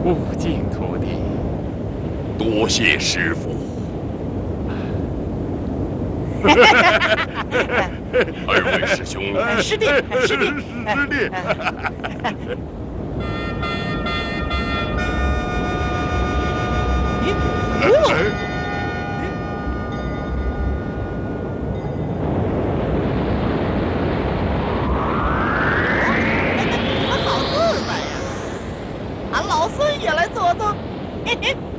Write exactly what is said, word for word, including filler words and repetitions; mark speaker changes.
Speaker 1: 悟净徒弟，
Speaker 2: 多谢师傅。二位师兄，
Speaker 3: 师弟，师弟，
Speaker 2: 师弟。
Speaker 3: 咦？你们好自在呀！俺老孙也来坐坐。嘿嘿。